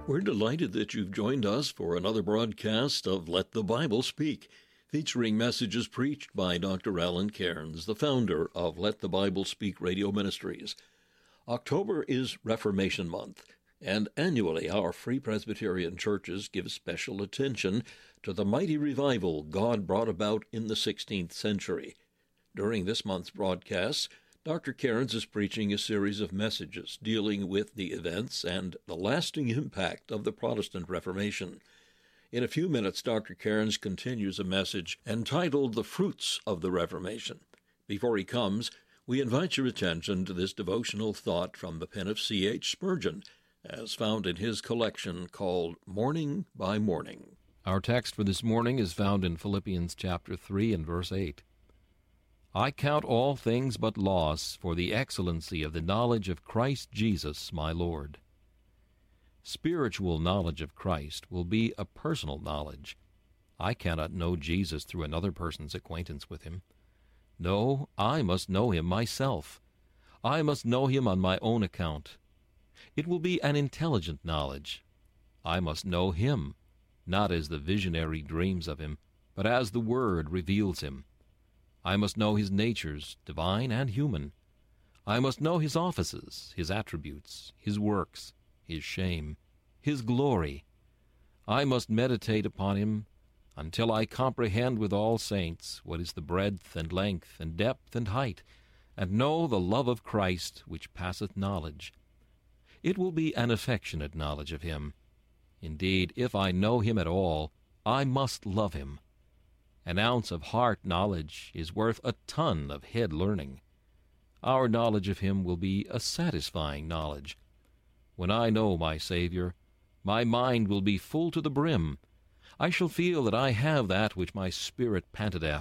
We're delighted that you've joined us for another broadcast of Let the Bible Speak, featuring messages preached by Dr. Alan Cairns, the founder of Let the Bible Speak Radio Ministries. October is Reformation Month, and annually our Free Presbyterian churches give special attention to the mighty revival God brought about in the 16th century. During this month's broadcasts, Dr. Cairns is preaching a series of messages dealing with the events and the lasting impact of the Protestant Reformation. In a few minutes, Dr. Cairns continues a message entitled The Fruits of the Reformation. Before he comes, we invite your attention to this devotional thought from the pen of C.H. Spurgeon, as found in his collection called Morning by Morning. Our text for this morning is found in Philippians chapter 3 and verse 8. I count all things but loss for the excellency of the knowledge of Christ Jesus my Lord. Spiritual knowledge of Christ will be a personal knowledge. I cannot know Jesus through another person's acquaintance with him. No, I must know him myself. I must know him on my own account. It will be an intelligent knowledge. I must know him, not as the visionary dreams of him, but as the Word reveals him. I must know his natures, divine and human. I must know his offices, his attributes, his works, his shame, his glory. I must meditate upon him until I comprehend with all saints what is the breadth and length and depth and height, and know the love of Christ which passeth knowledge. It will be an affectionate knowledge of him. Indeed, if I know him at all, I must love him. An ounce of heart knowledge is worth a ton of head learning. Our knowledge of him will be a satisfying knowledge. When I know my Savior, my mind will be full to the brim. I shall feel that I have that which my spirit panted after.